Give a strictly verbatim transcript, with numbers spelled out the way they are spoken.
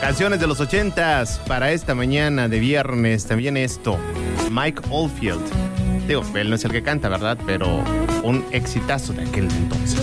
Canciones de los ochentas para esta mañana de viernes. También esto, Mike Oldfield. Digo, él no es el que canta, ¿verdad? Pero un exitazo de aquel entonces.